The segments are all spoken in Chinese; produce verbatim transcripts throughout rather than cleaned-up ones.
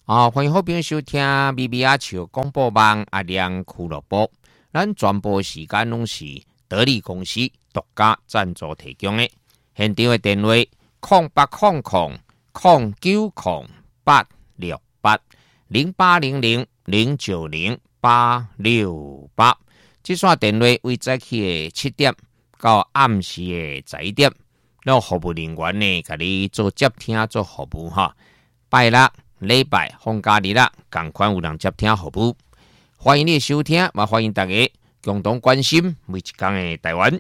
啊，欢迎好朋友收听咪咪阿笑广播网阿亮俱乐部。咱转播时间拢是得力公司独家赞助提供的。现场的电话零八零零零九零八六八零八零零零九零八六八。这线电话为早起的七点到暗时的十一点，咱服务人员呢，甲你做接听做服务哈。拜六、礼拜、放假日啦，同款有人接听服务。欢迎你收听，也欢迎大家共同关心每一天的台湾。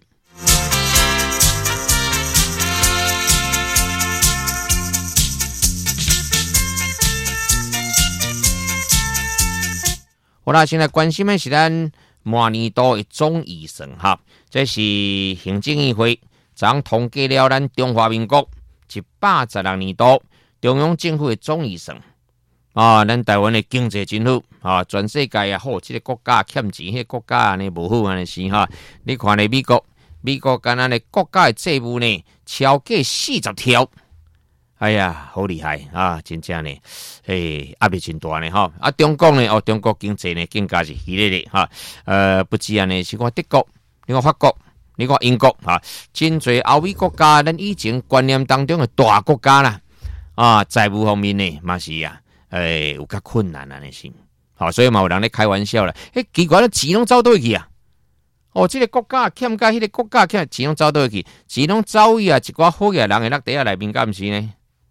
我啦，现在关心的是咱满年度的总预算哈，这是行政议会昨统计了咱中华民国一百十六年度中央政府的总预算啊，咱台湾的经济真好啊，全世界也好，这个国家欠钱，迄个国家呢无好安尼是哈。你看咧美国，美国干那咧国家的债务呢超过四十条，哎呀，好厉害啊！真正呢，诶，压力真大呢哈。啊，中国呢，哦，中国经济呢更加是激烈的哈。呃，不止安尼，是看德国，你看法国，你看英国哈，真侪欧美国家，咱以前观念当中的大国家啦，啊，债务方面呢嘛是啊。诶、欸，有较困难啊，那是，好，所以嘛有人咧开玩笑啦。诶、欸，奇怪，咧钱拢走倒去啊！哦，这个国家欠甲迄个国家欠，钱拢走倒去，钱拢走去啊！一寡好嘅人会落底下内面，敢毋是呢？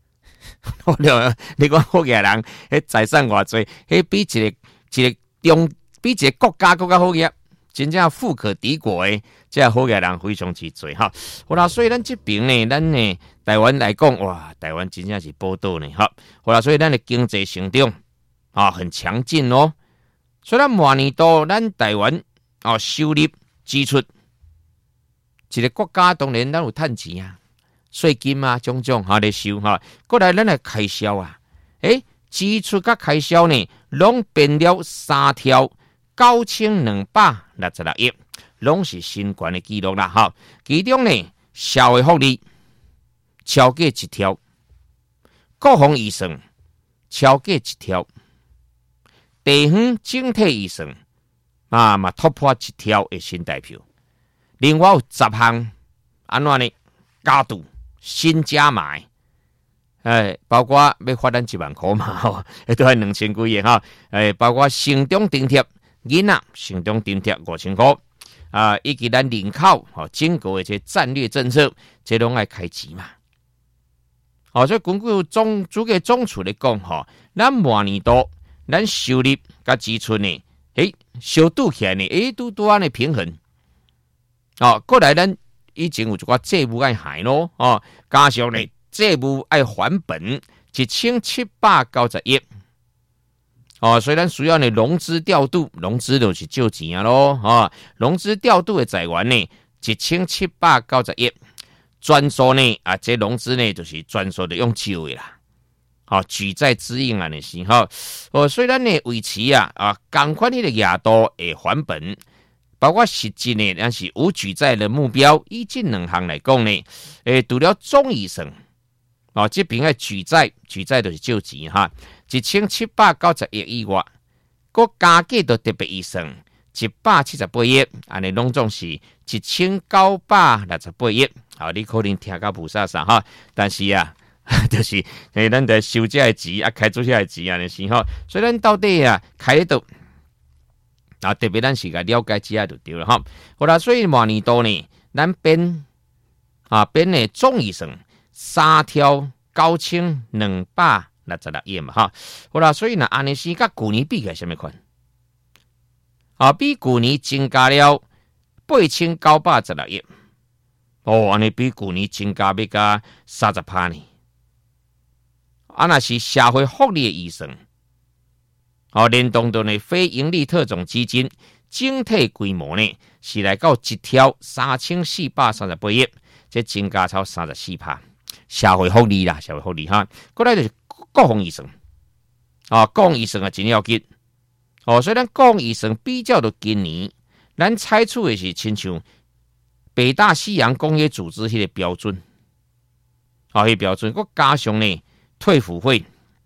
你讲好嘅人，迄财产偌济，迄比一个一个中，比一个国家更加好嘅，真正富可敌国诶！这好嘅人非常之多哈。好啦，所以咱这边呢，咱呢。台湾来讲，哇，台湾真正是宝岛呢，哈，好啦，所以咱的经济成长啊很强劲哦。所以咱每年度咱台湾啊收入支出，一个国家当然咱有趁钱啊，税金啊种种哈咧收哈，过来咱的开销啊，诶，支出甲开销呢，拢变了三条九千两百六十六亿，拢是新高的记录啦，哈。其中呢，社会福利超过一条，国防预算超过一条，地方整体预算啊嘛突破一条的新台票。另外有十项安怎呢？加度新加码，诶，包括要发咱一万块嘛，吼，都系两千几亿哈。诶，包括成长津贴，囡仔成长津贴五千块啊，以及咱人口吼整个的这战略政策，这拢爱开钱嘛。哦，所以根据总主计总处来讲，吼，咱每年度咱收入甲支出呢，诶，小拄起来呢，诶，拄拄安尼平衡。哦，过来咱以前有一寡债务爱还咯，哦，加上呢债务爱还本一千七百九十亿。哦，所以咱需要呢融资调度，融资就是借钱啊咯，哦，融资调度的财源呢一千七百九十亿。专属呢啊，这融资呢就是专属的用借的啦，好、哦、举债支应啊，那是哈哦，虽然呢维持啊啊，同款迄个额度的还本，包括实际呢，但是有举债的目标，以这两项来讲呢，诶，除了总预算，哦，这边的举债，举债就是借钱哈，一千七百九十亿以外，佮加计到特别预算一百七十八亿，安尼拢总是一千九百六十八亿。好，你可能听到不啥啥哈，但是啊，就是诶，咱得收这的钱啊，开出这的钱啊，那是哈。所以咱到底啊，开得到啊，特别咱是个了解之下就对了哈。好啦，所以每年度呢，咱编啊编的总预算三条九千两百六十六亿嘛哈。好啦，所以呢，安尼是甲去年比起来什么款？啊，比去年增加了八千九百十六亿。哦，安尼比去年增加要加三十趴呢。啊，那是社会福利的预算，哦，联动到呢非营利特种基金整体规模呢是来到一条三千四百三十八亿，这增加超三十四趴。社会福利啦，社会福利哈，过来就是国防预算，啊，国防预算啊真要紧。哦，所以咱国防预算比较到今年，咱采取的是亲像北大西洋工业组织迄个标准，啊，迄个标准，佮加上呢退辅会，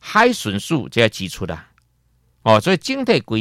海巡署这个支出啦。哦，所以整体规